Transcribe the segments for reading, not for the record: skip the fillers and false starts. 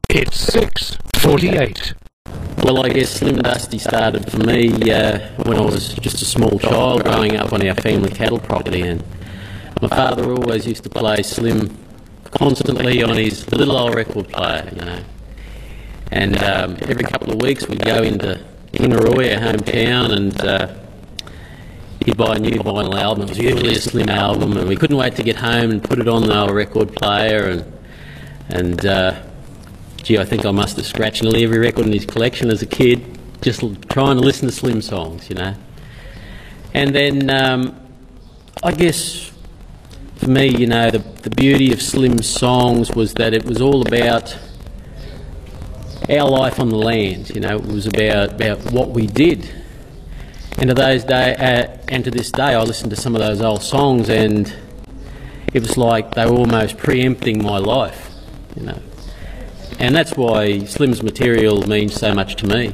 It's 6:48. Well, I guess Slim Dusty started for me when I was just a small child growing up on our family cattle property, and my father always used to play Slim constantly on his little old record player, you know. And every couple of weeks we'd go into Kingaroy, our hometown, and he'd buy a new vinyl album. It was usually a Slim album, and we couldn't wait to get home and put it on the record player. And gee, I think I must have scratched nearly every record in his collection as a kid, just trying to listen to Slim songs, you know. And then I guess for me, you know, the beauty of Slim's songs was that it was all about our life on the land, you know. It was about what we did. And to those and to this day, I listen to some of those old songs, and it was like they were almost preempting my life, you know. And that's why Slim's material means so much to me.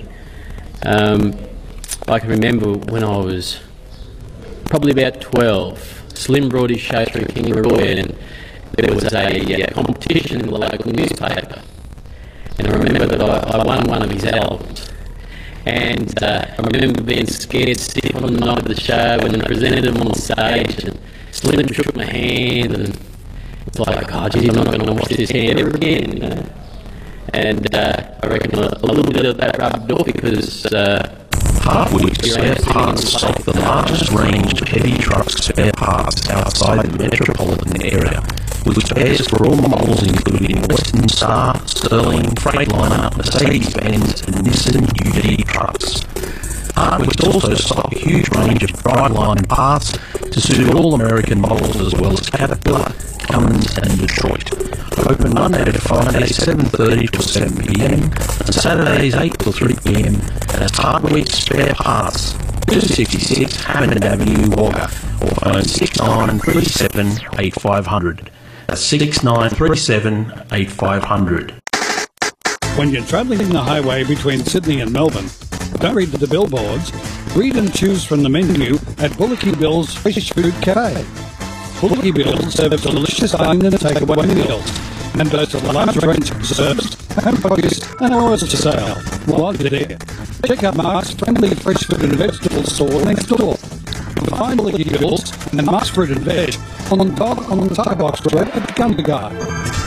I can remember when I was probably about 12, Slim brought his show through Kingaroy, and there was a competition in the local newspaper. And I remember that I won one of his albums. And I remember being scared stiff on the night of the show when I presented him on stage, and Slim shook my hand, and it's like, oh geez, I'm not going to wash this hand ever again, you know. And I reckon a little bit of that rubbed off because Hartwick Spare Parts stock the largest range of heavy truck spare parts outside the metropolitan area, with spares for all models including Western Star, Sterling, Freightliner, Mercedes-Benz and Nissan UD trucks. Hartwick also stock a huge range of driveline parts to suit all American models as well as Caterpillar, Cummins and Detroit. Open Monday to Friday 7:30 to 7pm and Saturdays 8 to 3pm at Hartwick Spare Parts, 266 Hammond Avenue, Wagga, or phone 6937 8500. That's 6937 8500. When you're travelling the highway between Sydney and Melbourne, don't read the billboards. Read and choose from the menu at Bullocky Bill's Fish Food Cafe. Bullocky Bill's serves delicious dine and takeaway meals and boasts a large range of desserts, home focus and hours to sale. While you're there, check out Mark's friendly fresh fruit and vegetable store next door. Find Bullocky Bill's and Mark's Fruit and Veg on the Tie Box Road at Gundagai.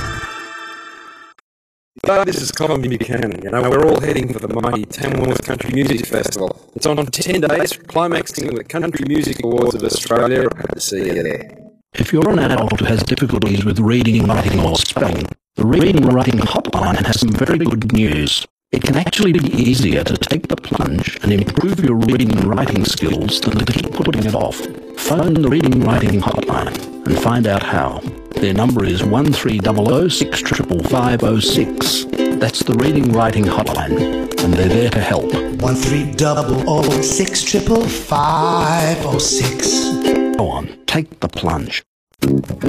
Hello, this is Colin Buchanan. You know, we're all heading for the mighty Tamworth Country Music Festival. It's on 10 days, climaxing with the Country Music Awards of Australia. I hope to see you there. If you're an adult who has difficulties with reading, writing or spelling, the Reading Writing Hotline has some very good news. It can actually be easier to take the plunge and improve your reading and writing skills than to keep putting it off. Phone the Reading Writing Hotline and find out how. Their number is 1300 65506. That's the Reading Writing Hotline, and they're there to help. 1300 65506. Go on, take the plunge.